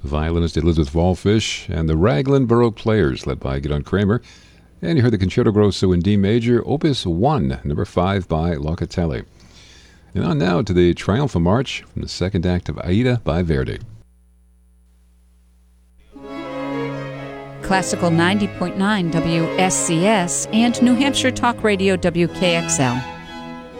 violinist Elizabeth Wallfish, and the Raglan Baroque Players, led by Gidon Kramer. And you heard the Concerto Grosso in D major, Opus 1, number 5 by Locatelli. And on now to the Triumphal March from the second act of Aida by Verdi. Classical 90.9 WSCS and New Hampshire Talk Radio WKXL.